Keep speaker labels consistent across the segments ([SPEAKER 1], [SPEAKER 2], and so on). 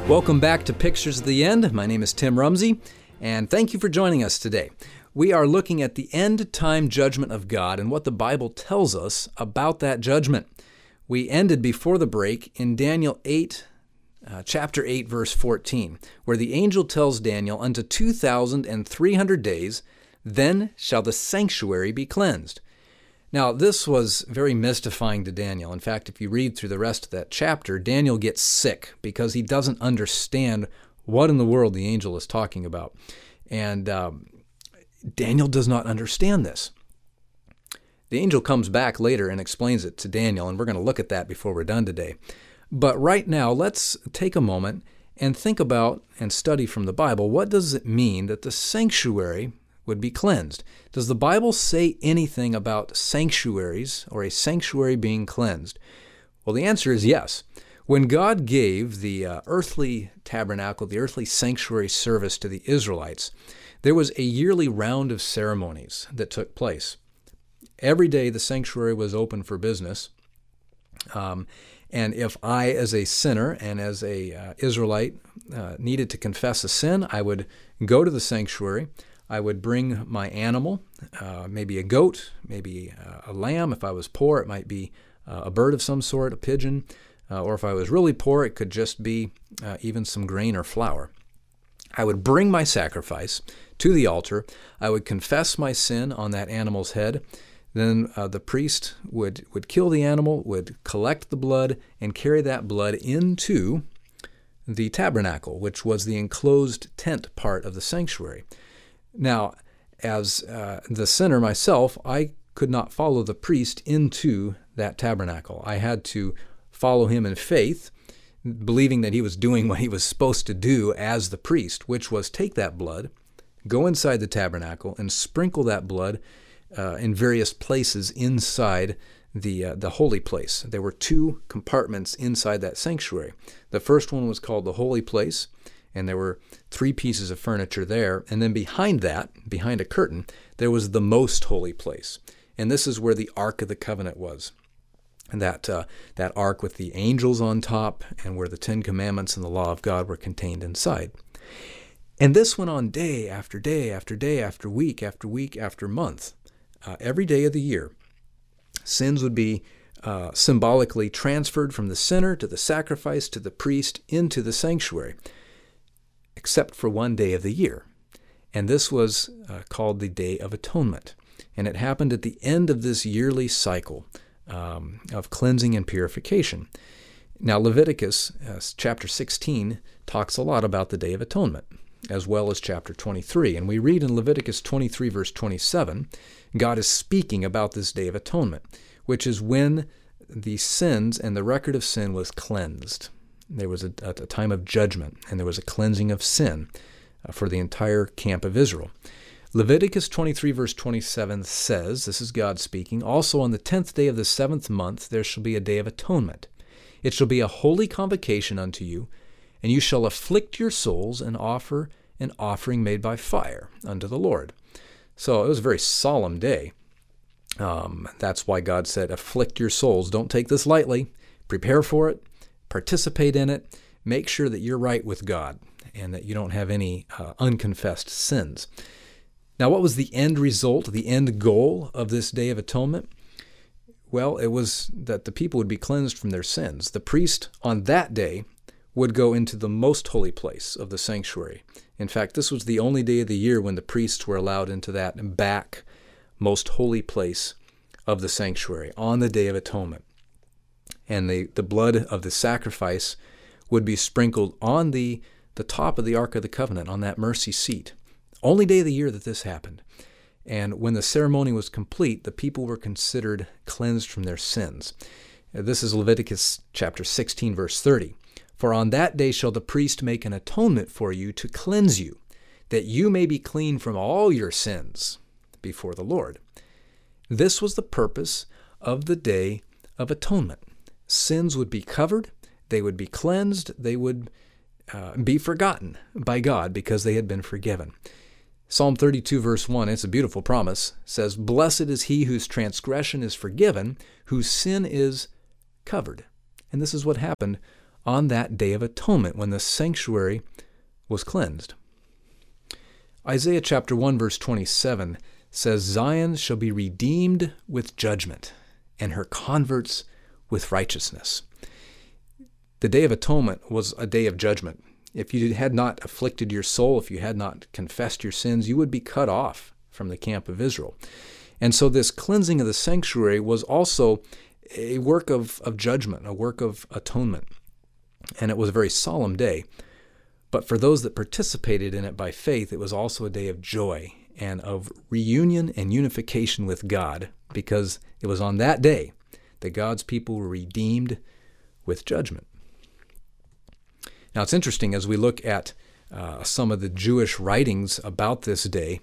[SPEAKER 1] Welcome back to Pictures of the End. My name is Tim Rumsey, and thank you for joining us today. We are looking at the end-time judgment of God and what the Bible tells us about that judgment. We ended before the break in Daniel 8, chapter 8, verse 14, where the angel tells Daniel, "Unto 2,300 days, then shall the sanctuary be cleansed." Now, this was very mystifying to Daniel. In fact, if you read through the rest of that chapter, Daniel gets sick because he doesn't understand what in the world the angel is talking about. And Daniel does not understand this. The angel comes back later and explains it to Daniel, and we're going to look at that before we're done today. But right now, let's take a moment and think about and study from the Bible, what does it mean that the sanctuary would be cleansed? Does the Bible say anything about sanctuaries or a sanctuary being cleansed? Well, the answer is yes. When God gave the earthly tabernacle, the earthly sanctuary service to the Israelites, there was a yearly round of ceremonies that took place. Every day the sanctuary was open for business. And if I, as a sinner and as a Israelite, needed to confess a sin, I would go to the sanctuary. I would bring my animal, maybe a goat, maybe a lamb. If I was poor, it might be a bird of some sort, a pigeon. Or if I was really poor, it could just be even some grain or flour. I would bring my sacrifice to the altar. I would confess my sin on that animal's head. Then the priest would kill the animal, would collect the blood, and carry that blood into the tabernacle, which was the enclosed tent part of the sanctuary. Now, as the sinner myself, I could not follow the priest into that tabernacle. I had to follow him in faith, believing that he was doing what he was supposed to do as the priest, which was take that blood, go inside the tabernacle, and sprinkle that blood in various places inside the holy place. There were two compartments inside that sanctuary. The first one was called the holy place, and there were 3 pieces of furniture there. And then behind that, behind a curtain, there was the most holy place. And this is where the Ark of the Covenant was. And that ark with the angels on top, and where the 10 Commandments and the law of God were contained inside. And this went on day after day after day after week after week after month. Every day of the year, sins would be symbolically transferred from the sinner to the sacrifice to the priest into the sanctuary, except for one day of the year. And this was called the Day of Atonement. And it happened at the end of this yearly cycle of cleansing and purification. Now, Leviticus chapter 16 talks a lot about the Day of Atonement, as well as chapter 23. And we read in Leviticus 23, verse 27, God is speaking about this Day of Atonement, which is when the sins and the record of sin was cleansed. There was a time of judgment, and there was a cleansing of sin for the entire camp of Israel. Leviticus 23, verse 27 says, this is God speaking, "Also on the 10th day of the 7th month there shall be a day of atonement. It shall be a holy convocation unto you, and you shall afflict your souls and offer an offering made by fire unto the Lord." So it was a very solemn day. That's why God said, afflict your souls. Don't take this lightly. Prepare for it. Participate in it. Make sure that you're right with God and that you don't have any unconfessed sins. Now, what was the end result, the end goal of this Day of Atonement? Well, it was that the people would be cleansed from their sins. The priest on that day would go into the most holy place of the sanctuary. In fact, this was the only day of the year when the priests were allowed into that back most holy place of the sanctuary on the Day of Atonement. And the blood of the sacrifice would be sprinkled on the top of the Ark of the Covenant, on that mercy seat. Only day of the year that this happened. And when the ceremony was complete, the people were considered cleansed from their sins. This is Leviticus chapter 16, verse 30. "For on that day shall the priest make an atonement for you to cleanse you, that you may be clean from all your sins before the Lord." This was the purpose of the Day of Atonement. Sins would be covered, they would be cleansed, they would be forgotten by God because they had been forgiven. Psalm 32, verse 1, it's a beautiful promise, says, "Blessed is he whose transgression is forgiven, whose sin is covered." And this is what happened on that Day of Atonement when the sanctuary was cleansed. Isaiah chapter 1 verse 27 says, Zion shall be redeemed with judgment, and her converts with righteousness. The Day of Atonement was a day of judgment. If you had not afflicted your soul, if you had not confessed your sins, you would be cut off from the camp of Israel. And so this cleansing of the sanctuary was also a work of judgment, a work of atonement. And it was a very solemn day. But for those that participated in it by faith, it was also a day of joy and of reunion and unification with God, because it was on that day that God's people were redeemed with judgment. Now, it's interesting as we look at some of the Jewish writings about this day,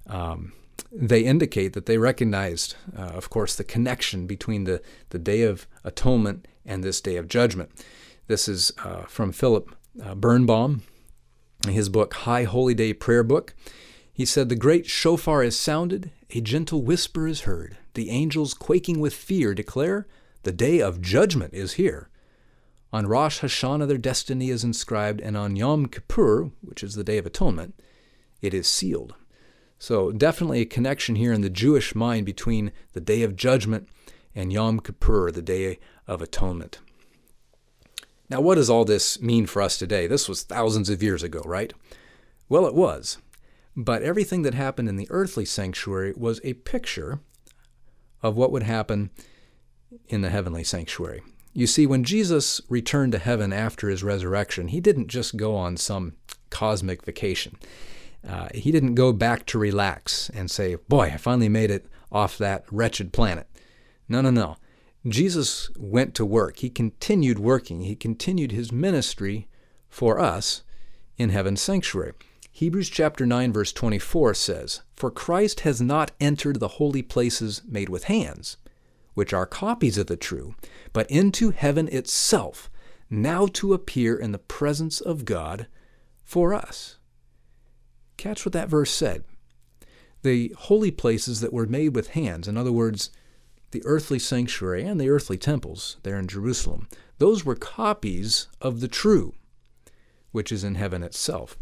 [SPEAKER 1] they indicate that they recognized, of course, the connection between the Day of Atonement and this Day of Judgment. This is from Philip Birnbaum, in his book, High Holy Day Prayer Book. He said, the great shofar is sounded, a gentle whisper is heard. The angels, quaking with fear, declare, the day of judgment is here. On Rosh Hashanah their destiny is inscribed, and on Yom Kippur, which is the Day of Atonement, it is sealed. So definitely a connection here in the Jewish mind between the Day of Judgment and Yom Kippur, the Day of Atonement. Now, what does all this mean for us today? This was thousands of years ago, right? Well, it was. But everything that happened in the earthly sanctuary was a picture of what would happen in the heavenly sanctuary. You see, when Jesus returned to heaven after his resurrection, he didn't just go on some cosmic vacation. He didn't go back to relax and say, boy, I finally made it off that wretched planet. No. Jesus went to work. He continued working. He continued his ministry for us in heaven's sanctuary. Hebrews chapter 9, verse 24 says, For Christ has not entered the holy places made with hands, which are copies of the true, but into heaven itself, now to appear in the presence of God for us. Catch what that verse said. The holy places that were made with hands, in other words, the earthly sanctuary and the earthly temples there in Jerusalem, those were copies of the true, which is in heaven itself.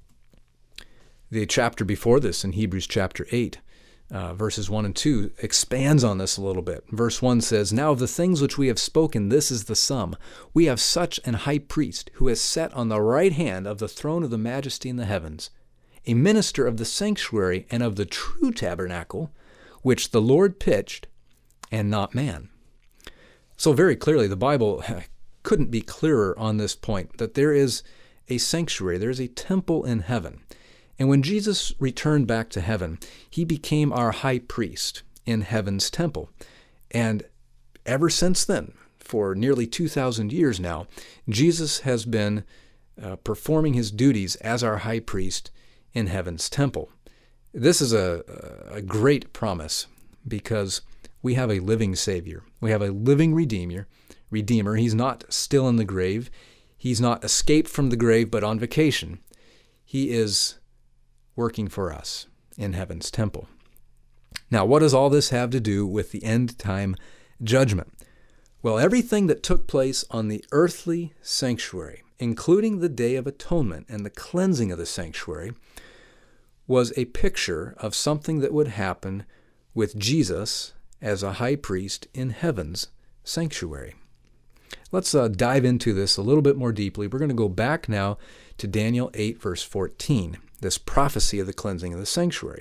[SPEAKER 1] The chapter before this, in Hebrews chapter 8, verses 1 and 2, expands on this a little bit. Verse 1 says, Now of the things which we have spoken, this is the sum. We have such an high priest who has sat on the right hand of the throne of the majesty in the heavens, a minister of the sanctuary and of the true tabernacle, which the Lord pitched, and not man. So very clearly, the Bible couldn't be clearer on this point, that there is a sanctuary, there is a temple in heaven. And when Jesus returned back to heaven, he became our high priest in heaven's temple. And ever since then, for nearly 2,000 years now, Jesus has been performing his duties as our high priest in heaven's temple. This is a great promise, because we have a living Savior. We have a living Redeemer. He's not still in the grave. He's not escaped from the grave, but on vacation. He is working for us in heaven's temple. Now, what does all this have to do with the end-time judgment? Well, everything that took place on the earthly sanctuary, including the Day of Atonement and the cleansing of the sanctuary, was a picture of something that would happen with Jesus as a high priest in heaven's sanctuary. Let's dive into this a little bit more deeply. We're going to go back now to Daniel 8, verse 14, this prophecy of the cleansing of the sanctuary.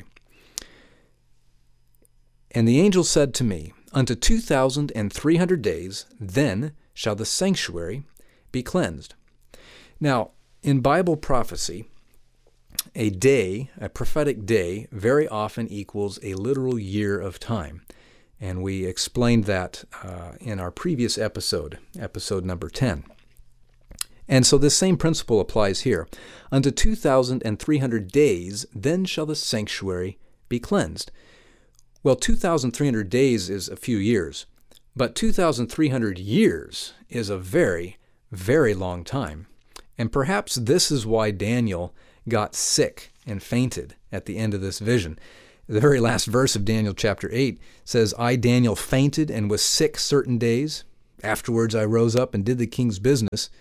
[SPEAKER 1] And the angel said to me, Unto 2,300 days, then shall the sanctuary be cleansed. Now, in Bible prophecy, a day, a prophetic day, very often equals a literal year of time. And we explained that in our previous episode number 10. And so this same principle applies here. Unto 2,300 days, then shall the sanctuary be cleansed. Well, 2,300 days is a few years, but 2,300 years is a very, very long time. And perhaps this is why Daniel got sick and fainted at the end of this vision. The very last verse of Daniel chapter 8 says, I, Daniel, fainted and was sick certain days. Afterwards I rose up and did the king's business.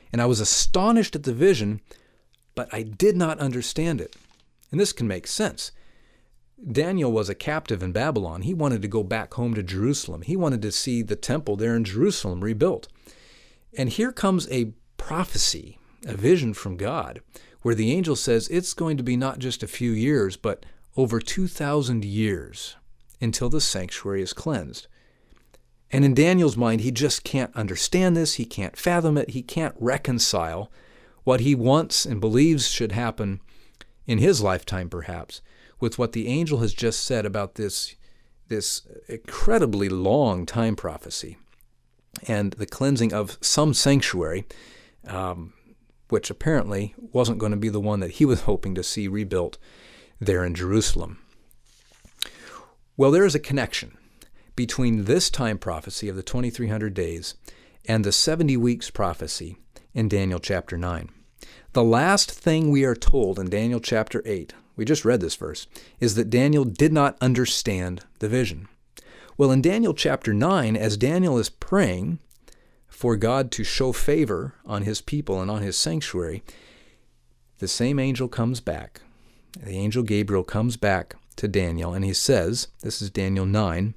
[SPEAKER 1] and I was astonished at the vision, but I did not understand it. And this can make sense. Daniel was a captive in Babylon. He wanted to go back home to Jerusalem. He wanted to see the temple there in Jerusalem rebuilt. And here comes a prophecy, a vision from God, where the angel says it's going to be not just a few years, but over 2,000 years until the sanctuary is cleansed. And in Daniel's mind, he just can't understand this. He can't fathom it. He can't reconcile what he wants and believes should happen in his lifetime, perhaps, with what the angel has just said about this incredibly long time prophecy and the cleansing of some sanctuary, which apparently wasn't going to be the one that he was hoping to see rebuilt there in Jerusalem. Well, there is a connection between this time prophecy of the 2,300 days and the 70 weeks prophecy in Daniel chapter 9. The last thing we are told in Daniel chapter 8, we just read this verse, is that Daniel did not understand the vision. Well, in Daniel chapter 9, as Daniel is praying for God to show favor on his people and on his sanctuary, the same angel comes back. The angel Gabriel comes back to Daniel, and he says, this is Daniel 9,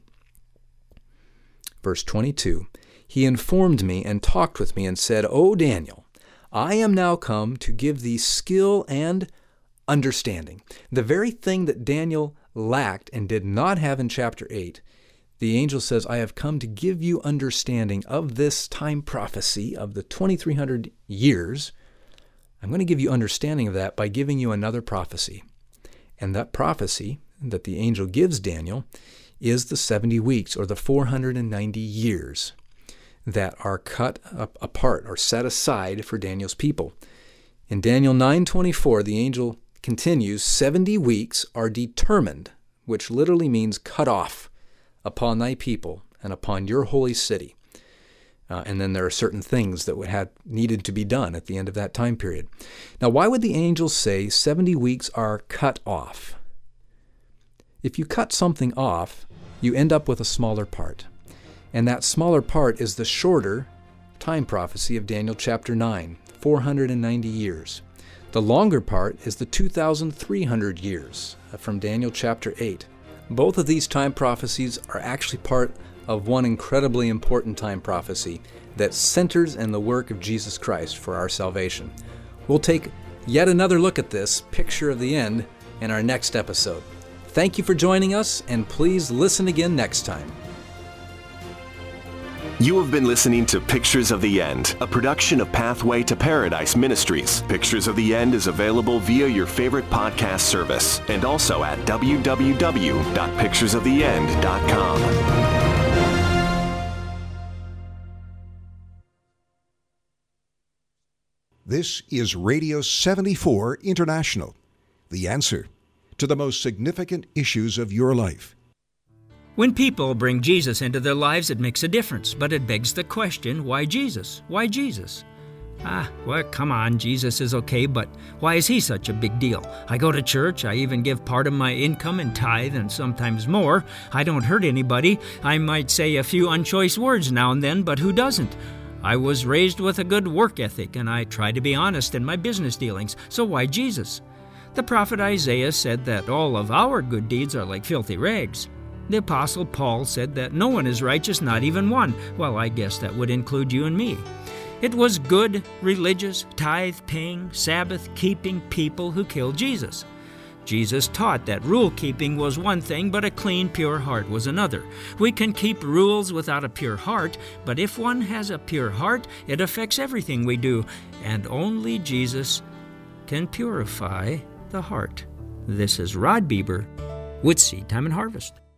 [SPEAKER 1] verse 22, "He informed me and talked with me and said, O Daniel, I am now come to give thee skill and understanding." The very thing that Daniel lacked and did not have in chapter 8, the angel says, I have come to give you understanding of this time prophecy of the 2,300 years. I'm going to give you understanding of that by giving you another prophecy. And that prophecy that the angel gives Daniel is the 70 weeks, or the 490 years that are cut apart or set aside for Daniel's people. In Daniel 9:24, the angel continues, 70 weeks are determined, which literally means cut off, upon thy people and upon your holy city. And then there are certain things that needed to be done at the end of that time period. Now, why would the angel say 70 weeks are cut off? If you cut something off, you end up with a smaller part. And that smaller part is the shorter time prophecy of Daniel chapter 9, 490 years. The longer part is the 2,300 years from Daniel chapter 8. Both of these time prophecies are actually part of one incredibly important time prophecy that centers in the work of Jesus Christ for our salvation. We'll take yet another look at this picture of the end in our next episode. Thank you for joining us, and please listen again next time.
[SPEAKER 2] You have been listening to Pictures of the End, a production of Pathway to Paradise Ministries. Pictures of the End is available via your favorite podcast service and also at www.picturesoftheend.com.
[SPEAKER 3] This is Radio 74 International, the answer to the most significant issues of your life.
[SPEAKER 4] When people bring Jesus into their lives, it makes a difference, but it begs the question, why Jesus? Why Jesus? Well, come on, Jesus is okay, but why is he such a big deal? I go to church, I even give part of my income in tithe and sometimes more. I don't hurt anybody. I might say a few unchoice words now and then, but who doesn't? I was raised with a good work ethic, and I try to be honest in my business dealings, so why Jesus? The prophet Isaiah said that all of our good deeds are like filthy rags. The Apostle Paul said that no one is righteous, not even one. Well, I guess that would include you and me. It was good, religious, tithe-paying, Sabbath-keeping people who killed Jesus. Jesus taught that rule-keeping was one thing, but a clean, pure heart was another. We can keep rules without a pure heart, but if one has a pure heart, it affects everything we do, and only Jesus can purify the heart. This is Rod Bieber with Seed Time and Harvest.